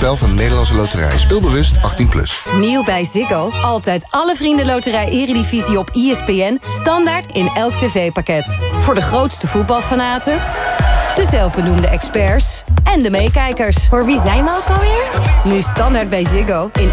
spel van de Nederlandse Loterij. Speelbewust 18+. Nieuw bij Ziggo. Altijd alle Vriendenloterij Eredivisie op ESPN. Standaard in elk tv-pakket. Voor de grootste voetbalfanaten, de zelfbenoemde experts en de meekijkers. Voor wie zijn we ook alweer? Nu standaard bij Ziggo in